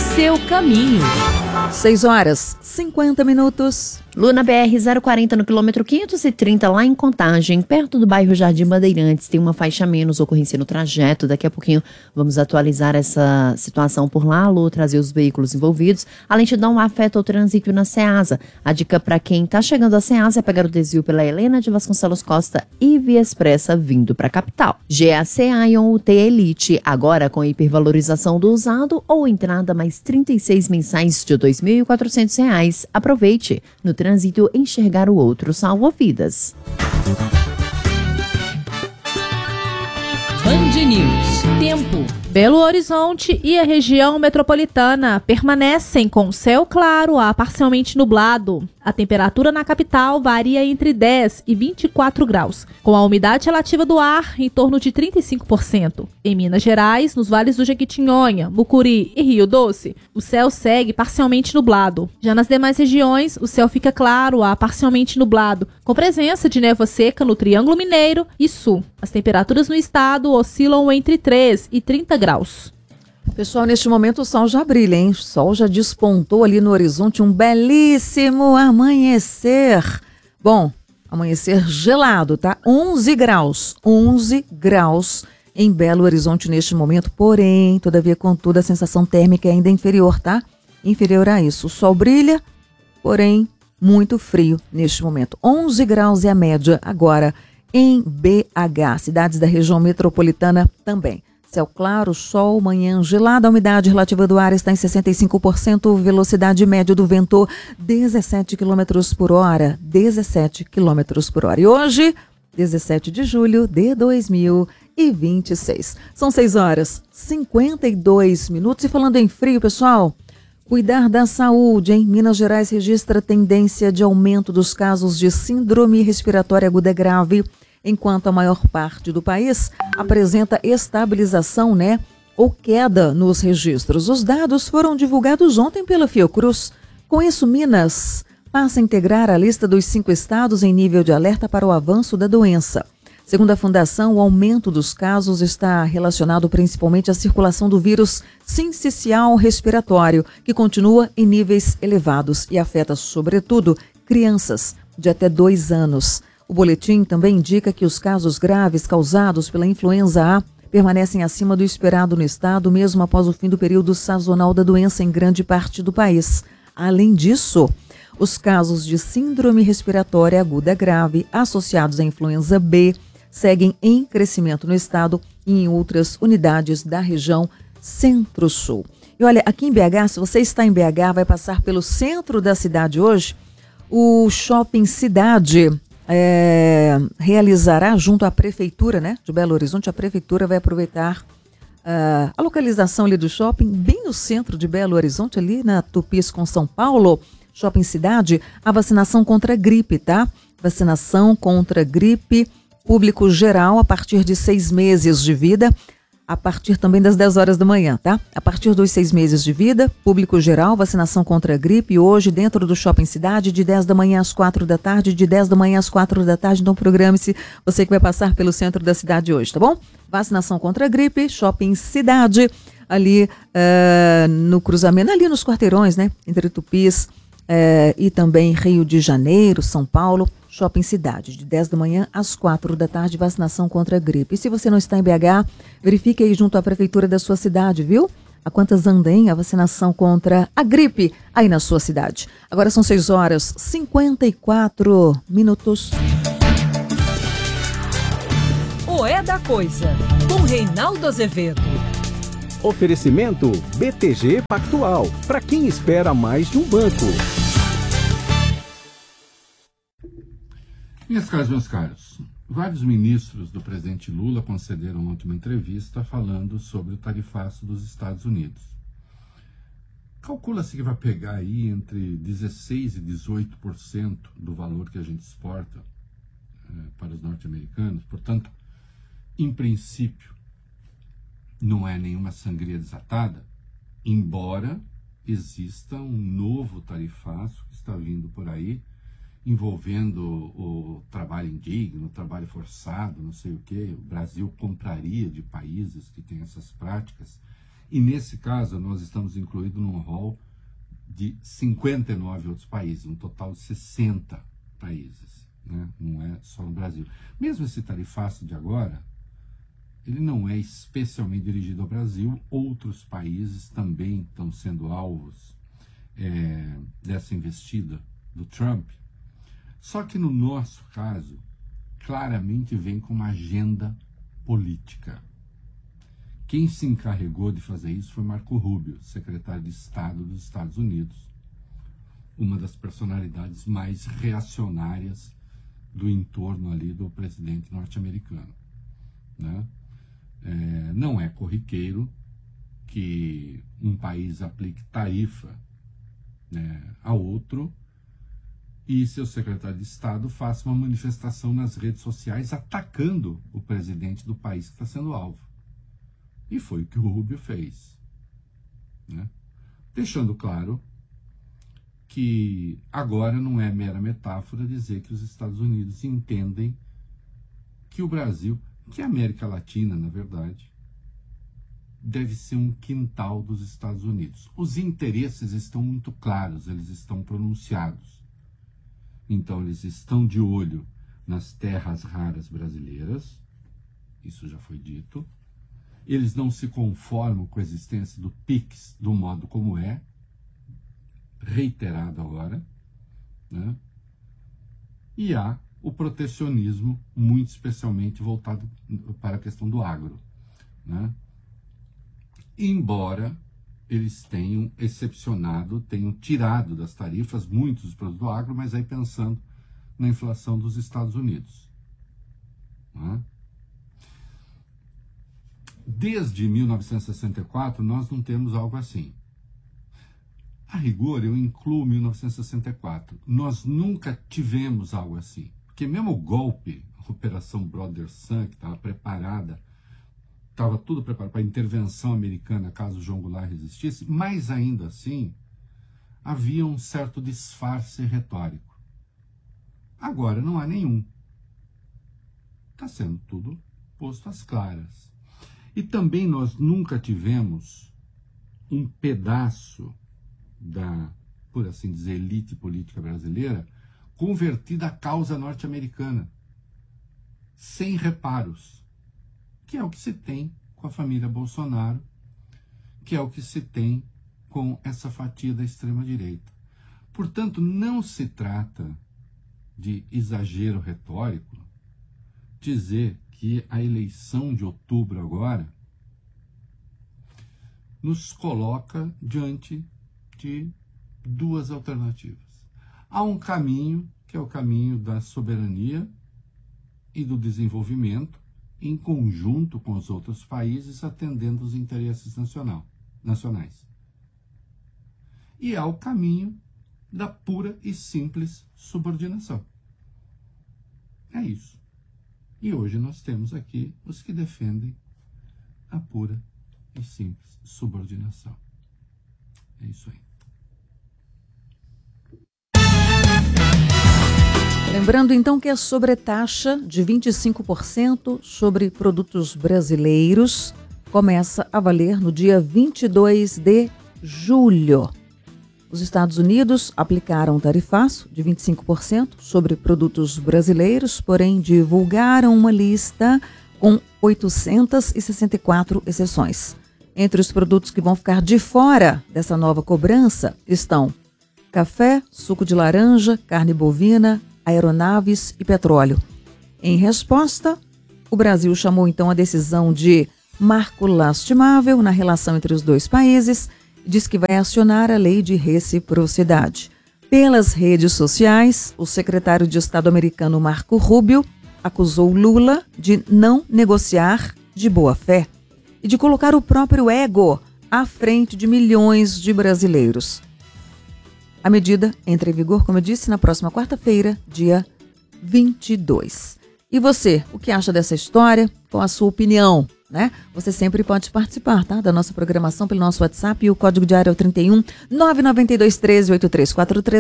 seu caminho. 6h50. Luna BR-040 no quilômetro 530, lá em Contagem, perto do bairro Jardim Bandeirantes, tem uma faixa a menos, ocorrência no trajeto. Daqui a pouquinho vamos atualizar essa situação por lá, alô, trazer os veículos envolvidos. A lentidão afeta o trânsito na Ceasa. A dica para quem está chegando à Ceasa é pegar o desvio pela Helena de Vasconcelos Costa e Via Expressa vindo para a capital. GAC Ion UT Elite, agora com hipervalorização do usado ou entrada mais 36 mensais de R$ 2.400. Aproveite. No trânsito, enxergar o outro salva vidas. Band News. Tempo. Belo Horizonte e a região metropolitana permanecem com céu claro a parcialmente nublado. A temperatura na capital varia entre 10 e 24 graus, com a umidade relativa do ar em torno de 35%. Em Minas Gerais, nos vales do Jequitinhonha, Mucuri e Rio Doce, o céu segue parcialmente nublado. Já nas demais regiões, o céu fica claro a parcialmente nublado, com presença de névoa seca no Triângulo Mineiro e Sul. As temperaturas no estado oscilam entre 3 e 30 graus. Pessoal, neste momento o sol já brilha, hein? O sol já despontou ali no horizonte, um belíssimo amanhecer. Bom, amanhecer gelado, tá? 11 graus em Belo Horizonte neste momento, porém, todavia, contudo, a sensação térmica é ainda inferior, tá? Inferior a isso. O sol brilha, porém, muito frio neste momento. 11 graus é a média agora em BH, cidades da região metropolitana também. Céu claro, sol, manhã gelada, a umidade relativa do ar está em 65%, velocidade média do vento 17 km por hora, 17 km por hora. E hoje, 17 de julho de 2026. São 6h52. E falando em frio, pessoal, cuidar da saúde, hein? Minas Gerais registra tendência de aumento dos casos de síndrome respiratória aguda grave, enquanto a maior parte do país apresenta estabilização, ou queda nos registros. Os dados foram divulgados ontem pela Fiocruz. Com isso, Minas passa a integrar a lista dos 5 estados em nível de alerta para o avanço da doença. Segundo a Fundação, o aumento dos casos está relacionado principalmente à circulação do vírus sincicial respiratório, que continua em níveis elevados e afeta, sobretudo, crianças de até 2 anos. O boletim também indica que os casos graves causados pela influenza A permanecem acima do esperado no estado, mesmo após o fim do período sazonal da doença em grande parte do país. Além disso, os casos de síndrome respiratória aguda grave associados à influenza B seguem em crescimento no estado e em outras unidades da região Centro-Sul. E olha, aqui em BH, se você está em BH, vai passar pelo centro da cidade hoje, o Shopping Cidade realizará junto à Prefeitura, de Belo Horizonte. A Prefeitura vai aproveitar a localização ali do shopping, bem no centro de Belo Horizonte, ali na Tupis com São Paulo, Shopping Cidade, a vacinação contra a gripe, tá? Vacinação contra a gripe, público geral a partir de 6 meses de vida, a partir também das 10 horas da manhã, tá? A partir dos 6 meses de vida, público geral, vacinação contra a gripe, hoje dentro do Shopping Cidade, de 10 da manhã às 4 da tarde, de 10 da manhã às 4 da tarde, então programe-se, você que vai passar pelo centro da cidade hoje, tá bom? Vacinação contra a gripe, Shopping Cidade, ali no cruzamento, ali nos quarteirões, entre Tupis e também Rio de Janeiro, São Paulo, Shopping Cidade, de 10 da manhã às 4 da tarde, vacinação contra a gripe. E se você não está em BH, verifique aí junto à prefeitura da sua cidade, viu? A quantas anda, hein, a vacinação contra a gripe aí na sua cidade. Agora são 6h54. O É da Coisa, com Reinaldo Azevedo. Oferecimento BTG Pactual, para quem espera mais de um banco. Minhas caras, meus caros, vários ministros do presidente Lula concederam ontem uma entrevista falando sobre o tarifaço dos Estados Unidos. Calcula-se que vai pegar aí entre 16% e 18% do valor que a gente exporta para os norte-americanos. Portanto, em princípio, não é nenhuma sangria desatada, embora exista um novo tarifaço que está vindo por aí, envolvendo o trabalho indigno, o trabalho forçado, não sei o quê. O Brasil compraria de países que têm essas práticas E nesse caso, nós estamos incluídos num rol de 59 outros países, um total de 60 países, né? Não é só no Brasil. Mesmo esse tarifaço de agora, ele não é especialmente dirigido ao Brasil, outros países também estão sendo alvos dessa investida do Trump. Só que no nosso caso, claramente vem com uma agenda política. Quem se encarregou de fazer isso foi Marco Rubio, secretário de Estado dos Estados Unidos, uma das personalidades mais reacionárias do entorno ali do presidente norte-americano, né? Não é corriqueiro que um país aplique tarifa, né, a outro e seu secretário de Estado faça uma manifestação nas redes sociais atacando o presidente do país que está sendo alvo. E foi o que o Rubio fez, né? Deixando claro que agora não é mera metáfora dizer que os Estados Unidos entendem que o Brasil, que a América Latina, na verdade, deve ser um quintal dos Estados Unidos. Os interesses estão muito claros, eles estão pronunciados. Então, eles estão de olho nas terras raras brasileiras, isso já foi dito. Eles não se conformam com a existência do PIX do modo como é, reiterado agora, né? E há o protecionismo, muito especialmente voltado para a questão do agro, né? Embora eles tenham excepcionado, tenham tirado das tarifas muitos dos produtos do agro, mas aí pensando na inflação dos Estados Unidos, né? Desde 1964, nós não temos algo assim. A rigor, eu incluo 1964. Nós nunca tivemos algo assim. Porque mesmo o golpe, a Operação Brother Sun, que estava preparada, estava tudo preparado para a intervenção americana, caso João Goulart resistisse, mas ainda assim, havia um certo disfarce retórico. Agora não há nenhum. Está sendo tudo posto às claras. E também nós nunca tivemos um pedaço da, por assim dizer, elite política brasileira convertida à causa norte-americana, sem reparos, que é o que se tem com a família Bolsonaro, que é o que se tem com essa fatia da extrema-direita. Portanto, não se trata de exagero retórico dizer que a eleição de outubro agora nos coloca diante de duas alternativas. Há um caminho, que é o caminho da soberania e do desenvolvimento, em conjunto com os outros países, atendendo os interesses nacionais. E há o caminho da pura e simples subordinação. É isso. E hoje nós temos aqui os que defendem a pura e simples subordinação. É isso aí. Lembrando então que a sobretaxa de 25% sobre produtos brasileiros começa a valer no dia 22 de julho. Os Estados Unidos aplicaram um tarifaço de 25% sobre produtos brasileiros, porém divulgaram uma lista com 864 exceções. Entre os produtos que vão ficar de fora dessa nova cobrança estão café, suco de laranja, carne bovina, aeronaves e petróleo. Em resposta, o Brasil chamou então a decisão de marco lastimável na relação entre os dois países e diz que vai acionar a lei de reciprocidade. Pelas redes sociais, o secretário de Estado americano Marco Rubio acusou Lula de não negociar de boa fé e de colocar o próprio ego à frente de milhões de brasileiros. A medida entra em vigor, como eu disse, na próxima quarta-feira, dia 22. E você, o que acha dessa história? Qual a sua opinião, né? Você sempre pode participar, tá? Da nossa programação pelo nosso WhatsApp, e o código de área é o 31 992 13 8343.